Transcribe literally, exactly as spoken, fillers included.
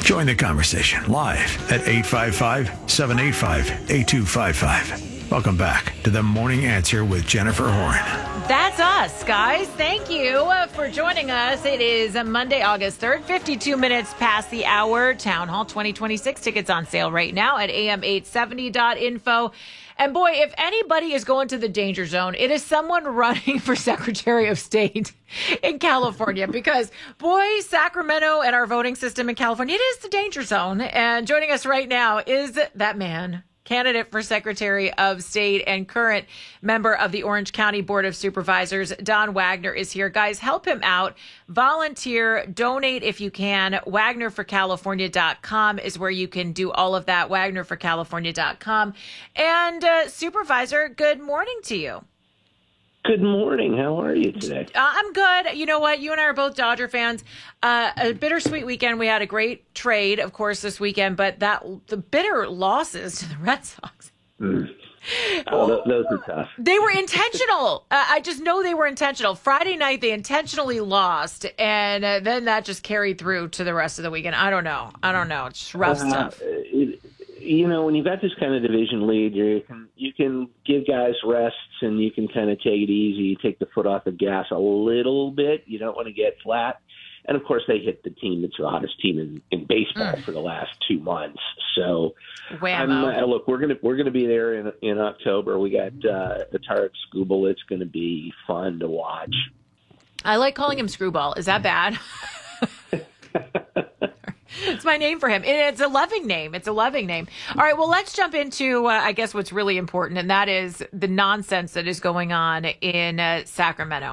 Join the conversation live at eight five five, seven eight five, eight two five five. Welcome back to The Morning Answer with Jennifer Horn. That's us, guys. Thank you uh, for joining us. It is uh, Monday, August third, fifty-two minutes past the hour. Town Hall twenty twenty-six tickets on sale right now at A M eight seventy dot info. And boy, if anybody is going to the danger zone, it is someone running for Secretary of State in California, because boy, Sacramento and our voting system in California, it is the danger zone. And joining us right now is that man, candidate for Secretary of State and current member of the Orange County Board of Supervisors. Don Wagner is here. Guys, help him out. Volunteer, donate if you can. Wagner for California dot com is where you can do all of that. Wagner for California dot com. And uh, Supervisor, good morning to you. Good morning. How are you today? Uh, I'm good. You know what? You and I are both Dodger fans. Uh, a bittersweet weekend. We had a great trade, of course, this weekend, but that the bitter losses to the Red Sox. Mm. Oh, th- those are tough. They were intentional. uh, I just know they were intentional. Friday night, they intentionally lost, and uh, then that just carried through to the rest of the weekend. I don't know. I don't know. It's rough uh, stuff. It, you know, when you've got this kind of division lead, you can you can give guys rests and you can kind of take it easy. You take the foot off the gas a little bit. You don't want to get flat. And, of course, they hit the team that's the hottest team in, in baseball mm. for the last two months. So, I'm, uh, look, we're gonna we're gonna be there in in October. We got uh, the Tarek Scubal. It's going to be fun to watch. I like calling him Screwball. Is that bad? It's my name for him. It's a loving name. It's a loving name. All right, well, let's jump into, uh, I guess, what's really important, and that is the nonsense that is going on in uh, Sacramento.